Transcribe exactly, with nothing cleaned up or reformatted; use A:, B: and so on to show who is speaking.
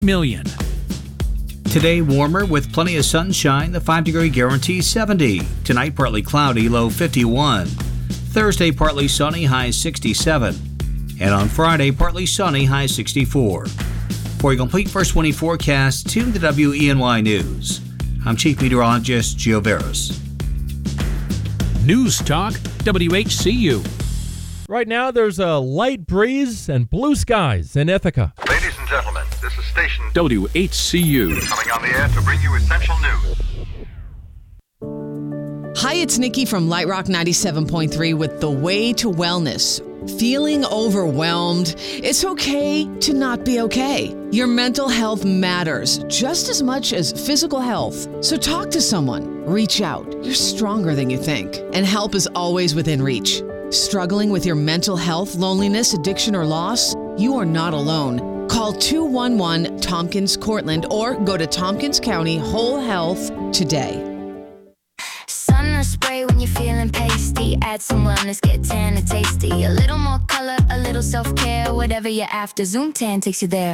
A: million.
B: Today, warmer with plenty of sunshine, the five degree guarantee seventy. Tonight, partly cloudy, low fifty-one. Thursday, partly sunny, high sixty-seven. And on Friday, partly sunny, high sixty-four. For a complete first twenty forecast, tune to W E N Y News. I'm Chief Meteorologist Gio Veras.
A: News Talk W H C U.
C: Right now, there's a light breeze and blue skies in Ithaca.
D: Ladies and gentlemen, this is station
A: W H C U.
D: coming on the air to bring you essential news.
E: Hi, it's Nikki from Light Rock ninety-seven point three with The Way to Wellness. Feeling overwhelmed? It's okay to not be okay. Your mental health matters just as much as physical health. So talk to someone. Reach out. You're stronger than you think. And help is always within reach. Struggling with your mental health, loneliness, addiction, or loss? You are not alone. Call two one one Tompkins Cortland or go to Tompkins County Whole Health today.
F: Sun spray when you're feeling pasty. Add some wellness, get tan and tasty. A little more color, a little self-care. Whatever you're after, Zoom Tan takes you there.